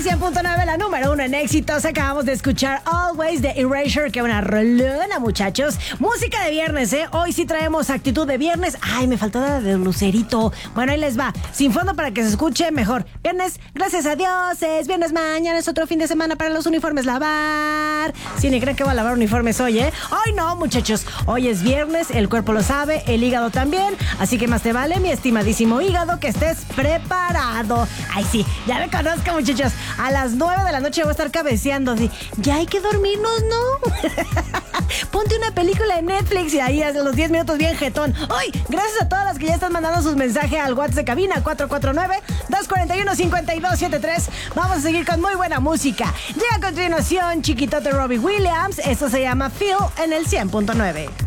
100.9, la número 1 en éxitos. Acabamos de escuchar Always de Erasure, que una rolona, muchachos. Música de viernes, ¿eh? Hoy sí traemos actitud de viernes. Ay, me faltó la de Lucerito. Bueno, ahí les va. Sin fondo para que se escuche mejor. Viernes, gracias a Dios, es viernes, mañana es otro fin de semana para los uniformes lavar. Sí, ni creen que voy a lavar uniformes hoy, ¿eh? Hoy no, muchachos. Hoy es viernes, el cuerpo lo sabe, el hígado también. Así que más te vale, mi estimadísimo hígado, que estés preparado. Ay, sí, ya me conozco, muchachos. A las 9 de la noche voy a estar cabeceando así. Ya hay que dormirnos, ¿no? Ponte una película en Netflix y ahí a los 10 minutos bien jetón. ¡Ay! Gracias a todas las que ya están mandando sus mensajes al WhatsApp de cabina 449-241-5273. Vamos a seguir con muy buena música. Llega a continuación Chiquitote Robbie Williams. Esto se llama Feel en el 100.9.